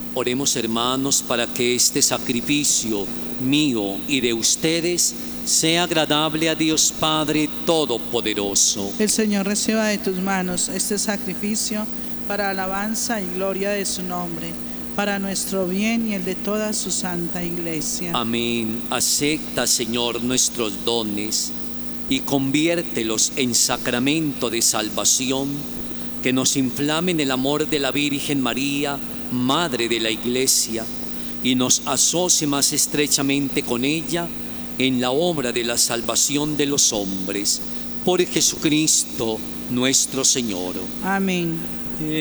Oremos, hermanos, para que este sacrificio mío y de ustedes sea agradable a Dios Padre Todopoderoso. El Señor reciba de tus manos este sacrificio para alabanza y gloria de su nombre, para nuestro bien y el de toda su santa iglesia. Amén. Acepta, Señor, nuestros dones y conviértelos en sacramento de salvación, que nos inflamen el amor de la Virgen María, Madre de la Iglesia, y nos asocie más estrechamente con ella en la obra de la salvación de los hombres. Por Jesucristo nuestro Señor. Amén.